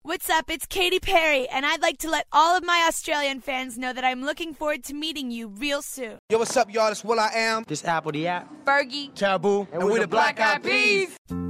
What's up? It's Katy Perry, and I'd like to let all of my Australian fans know that I'm looking forward to meeting you real soon. Yo, what's up, y'all? It's Will I Am. This Apple the App. Fergie. Taboo. And we the Black Eyed Peas.